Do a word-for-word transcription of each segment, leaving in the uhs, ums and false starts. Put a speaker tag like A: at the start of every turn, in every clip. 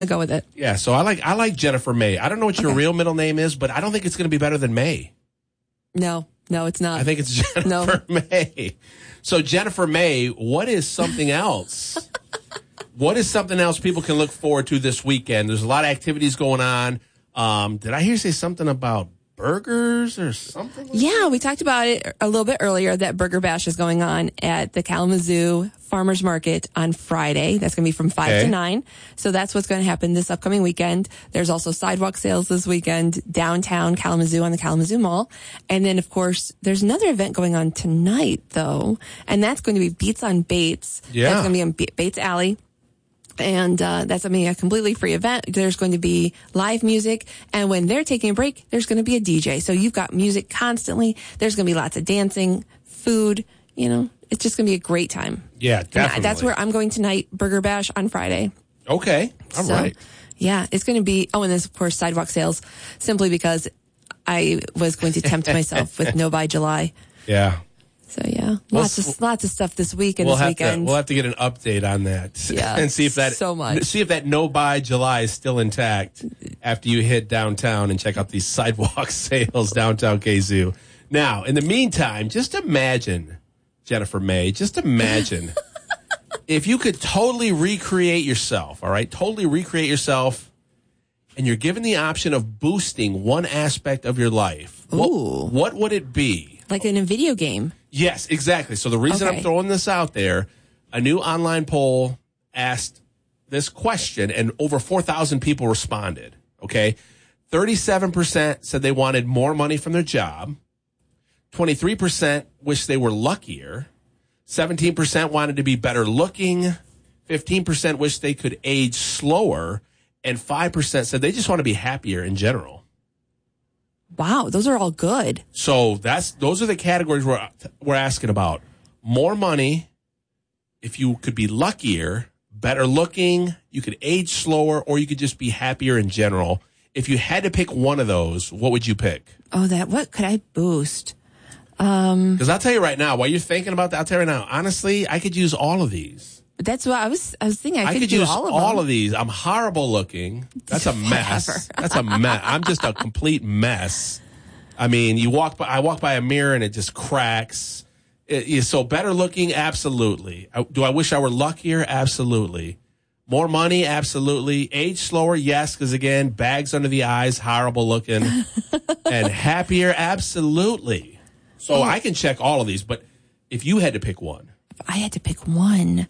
A: to go with it.
B: Yeah, so I like I like Jennifer May. I don't know what your
A: Okay.
B: real middle name is, but I don't think it's going to be better than May.
A: No, no, it's not.
B: I think it's Jennifer
A: No.
B: May. So Jennifer May, what is something else? What is something else people can look forward to this weekend? There's a lot of activities going on. Um, did I hear you say something about burgers or something? Like
A: Yeah, we talked about it a little bit earlier that Burger Bash is going on at the Kalamazoo Farmers Market on Friday. That's going to be from five
B: Okay.
A: to nine. So that's what's going to happen this upcoming weekend. There's also sidewalk sales this weekend downtown Kalamazoo on the Kalamazoo Mall. And then, of course, there's another event going on tonight, though, and that's going to be Beats on Bates.
B: Yeah.
A: That's going to be on B- Bates Alley. And uh, that's going to be a completely free event. There's going to be live music. And when they're taking a break, there's going to be a D J. So you've got music constantly. There's going to be lots of dancing, food. You know, it's just going to be a great time.
B: Yeah,
A: And
B: definitely.
A: that's where I'm going tonight, Burger Bash on Friday.
B: Okay, all
A: so,
B: right.
A: Yeah, it's going to be, oh, and there's, of course, sidewalk sales, simply because I was going to tempt myself with No Buy July.
B: Yeah.
A: So, yeah,
B: Well,
A: lots of lots of stuff this week and
B: We'll
A: this
B: have
A: weekend.
B: to we'll have to get an update on that.
A: Yeah,
B: and see if that
A: so much.
B: see if that no buy July is still intact after you hit downtown and check out these sidewalk sales downtown K Z U. Now, in the meantime, just imagine, Jennifer May, just imagine if you could totally recreate yourself, all right? Totally recreate yourself, and you're given the option of boosting one aspect of your life.
A: Ooh.
B: What, what would it be?
A: Like in a video game.
B: Yes, exactly. So the reason
A: Okay.
B: I'm throwing this out there, a new online poll asked this question, and over four thousand people responded, okay? thirty-seven percent said they wanted more money from their job. twenty-three percent wished they were luckier. seventeen percent wanted to be better looking. fifteen percent wished they could age slower. And five percent said they just want to be happier in general.
A: Wow, those are all good.
B: So that's those are the categories we're we're asking about. More money, if you could be luckier, better looking, you could age slower, or you could just be happier in general. If you had to pick one of those, what would you pick?
A: Oh, that, what could I boost?
B: Because I'll tell you right now, while you're thinking about that, I'll tell you right now, honestly, I could use all of these.
A: That's what I was, I was thinking I,
B: I
A: could,
B: could
A: do
B: use
A: all of
B: all
A: them.
B: of these. I'm horrible looking. That's a mess.
A: Whatever.
B: That's a mess. I'm just a complete mess. I mean, you walk by, I walk by a mirror and it just cracks. It, it, so better looking, absolutely. I, do I wish I were luckier? Absolutely. More money? Absolutely. Age slower? Yes, because again, bags under the eyes, horrible looking. And happier? Absolutely. So
A: Oh.
B: I can check all of these, but if you had to pick one.
A: If I had to pick one,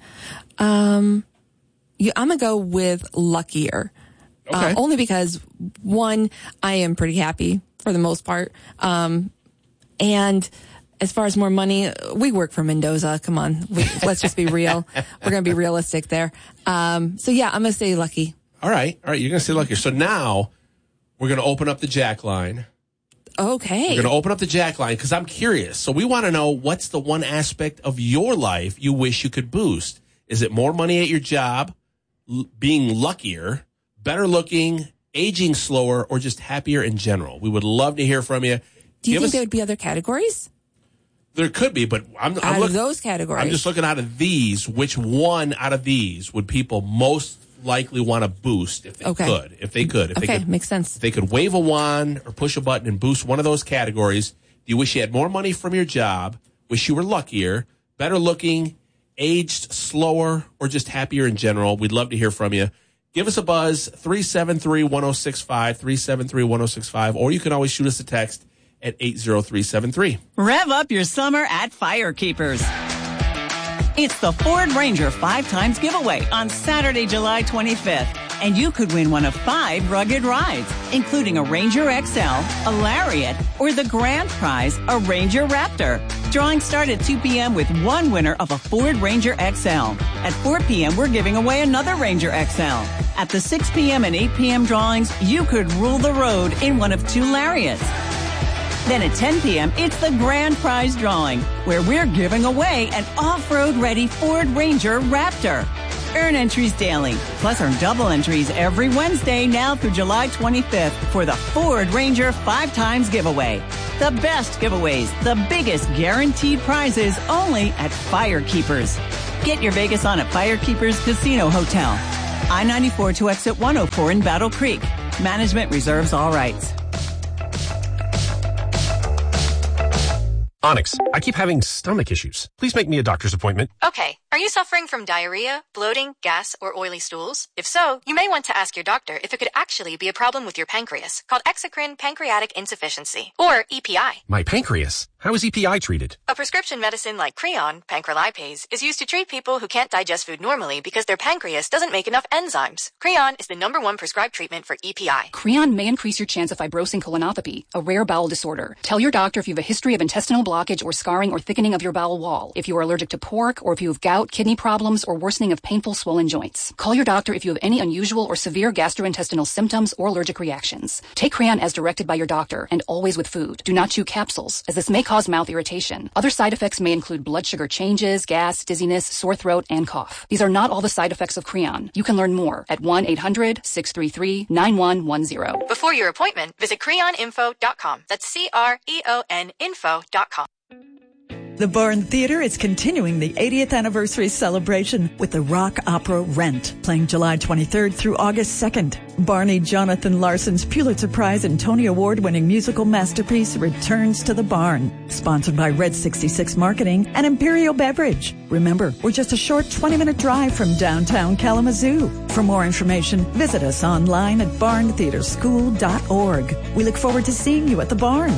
A: um, you, I'm going to go with luckier.
B: Okay.
A: Uh, only because, one, I am pretty happy for the most part. Um, and as far as more money, we work for Mendoza. Come on. We, let's just be real. We're going to be realistic there. Um, so yeah, I'm going to say lucky.
B: All right. All right. You're going to say luckier. So now we're going to open up the Jack line.
A: Okay.
B: We're going to open up the Jack line because I'm curious. So we want to know, what's the one aspect of your life you wish you could boost? Is it more money at your job, l- being luckier, better looking, aging slower, or just happier in general? We would love to hear from you.
A: Do you
B: Give
A: think
B: us-
A: there would be other categories?
B: There could be, but I'm, I'm
A: Out
B: looking,
A: of those categories.
B: I'm just looking out of these. Which one out of these would people most likely want to boost if they
A: Okay.
B: could? If they could. If
A: Okay,
B: they could,
A: makes sense.
B: If they could wave a wand or push a button and boost one of those categories. Do you wish you had more money from your job? Wish you were luckier, better looking, aged slower, or just happier in general? We'd love to hear from you. Give us a buzz, three seven three, one oh six five, three seven three, one oh six five, or you can always shoot us a text at eight zero three seven three.
C: Rev up your summer at Firekeepers. It's the Ford Ranger five times giveaway on Saturday, July twenty-fifth. And you could win one of five rugged rides, including a Ranger X L, a Lariat, or the grand prize, a Ranger Raptor. Drawings start at two p.m. with one winner of a Ford Ranger X L. At four p.m., we're giving away another Ranger X L. At the six p.m. and eight p.m. drawings, you could rule the road in one of two Lariats. Then at ten p.m., it's the grand prize drawing, where we're giving away an off-road ready Ford Ranger Raptor. Earn entries daily, plus earn double entries every Wednesday now through July twenty-fifth for the Ford Ranger five times giveaway. The best giveaways, the biggest guaranteed prizes, only at Firekeepers. Get your Vegas on at Firekeepers Casino Hotel. I ninety-four to exit one oh four in Battle Creek. Management reserves all rights.
D: Onyx, I keep having stomach issues. Please make me a doctor's appointment.
E: Okay. Are you suffering from diarrhea, bloating, gas, or oily stools? If so, you may want to ask your doctor if it could actually be a problem with your pancreas, called exocrine pancreatic insufficiency, or E P I.
D: My pancreas? How is E P I treated?
E: A prescription medicine like Creon, pancrelipase, is used to treat people who can't digest food normally because their pancreas doesn't make enough enzymes. Creon is the number one prescribed treatment for E P I.
F: Creon may increase your chance of fibrosing colonopathy, a rare bowel disorder. Tell your doctor if you have a history of intestinal blockage or scarring or thickening of your bowel wall, if you are allergic to pork, or if you have gout, kidney problems, or worsening of painful swollen joints. Call your doctor if you have any unusual or severe gastrointestinal symptoms or allergic reactions. Take Creon as directed by your doctor, and always with food. Do not chew capsules, as this may cause mouth irritation. Other side effects may include blood sugar changes, gas, dizziness, sore throat, and cough. These are not all the side effects of Creon. You can learn more at one eight hundred six three three nine one one zero.
E: Before your appointment, visit creon info dot com. That's C R E O N info dot com.
G: The Barn Theater is continuing the eightieth anniversary celebration with the rock opera Rent, playing July twenty-third through August second. Barney Jonathan Larson's Pulitzer Prize and Tony Award-winning musical masterpiece returns to the Barn. Sponsored by Red sixty-six Marketing and Imperial Beverage. Remember, we're just a short twenty-minute drive from downtown Kalamazoo. For more information, visit us online at barn theater school dot org. We look forward to seeing you at the Barn.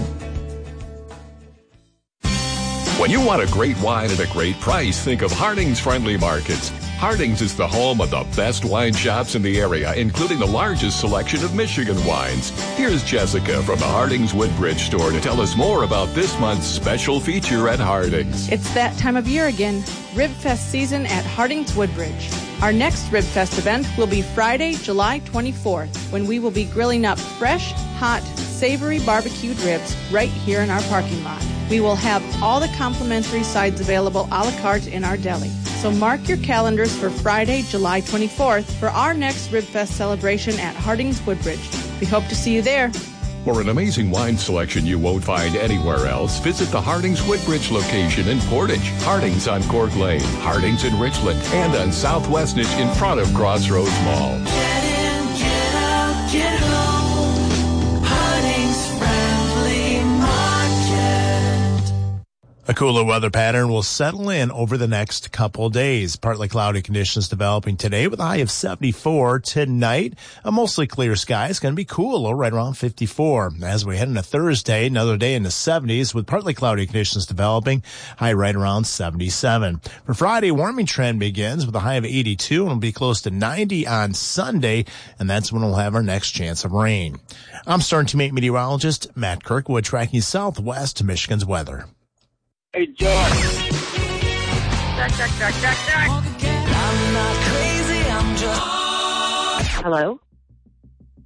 H: When you want a great wine at a great price, think of Harding's Friendly Markets. Harding's is the home of the best wine shops in the area, including the largest selection of Michigan wines. Here's Jessica from the Harding's Woodbridge store to tell us more about this month's special feature at Harding's.
I: It's that time of year again, Rib Fest season at Harding's Woodbridge. Our next Rib Fest event will be Friday, July twenty-fourth, when we will be grilling up fresh, hot, savory barbecued ribs right here in our parking lot. We will have all the complimentary sides available a la carte in our deli. So mark your calendars for Friday, July twenty-fourth for our next Rib Fest celebration at Harding's Woodbridge. We hope to see you there.
H: For an amazing wine selection you won't find anywhere else, visit the Harding's Woodbridge location in Portage, Harding's on Cork Lane, Harding's in Richland, and on Southwest Niche in front of Crossroads Mall.
J: Get in, get out, get home. Harding's Friendly Market.
K: A cooler weather pattern will settle in over the next couple of days. Partly cloudy conditions developing today with a high of seventy-four. Tonight, a mostly clear sky. It's going to be cool, right around fifty-four. As we head into Thursday, another day in the seventies with partly cloudy conditions developing, high right around seventy-seven. For Friday, warming trend begins with a high of eighty-two and will be close to ninety on Sunday, and that's when we'll have our next chance of rain. I'm Starting Teammate Meteorologist Matt Kirkwood, tracking southwest to Michigan's weather.
L: Hey, George. Jack, Jack, Jack, Jack, Jack.
J: I'm not crazy, I'm just...
M: Hello?